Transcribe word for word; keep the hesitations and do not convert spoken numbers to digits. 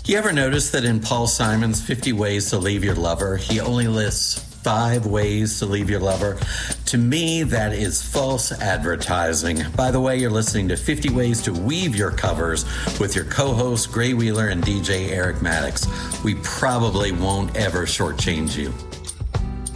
You ever notice that in Paul Simon's fifty Ways to Leave Your Lover, he only lists five ways to leave your lover? To me, that is false advertising. By the way, you're listening to fifty Ways to Weave Your Covers with your co-hosts Gray Wheeler and D J Eric Maddox. We probably won't ever shortchange you.